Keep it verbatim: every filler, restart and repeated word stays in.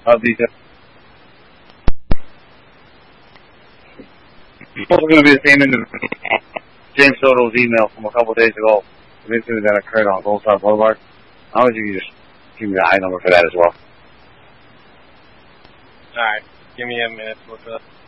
of these. It's also going to be the same individual. James Soto's email from a couple of days ago. The incident that occurred on Gold Star Boulevard. How would you just give me the I number for that as well? Alright, give me a minute to look it up.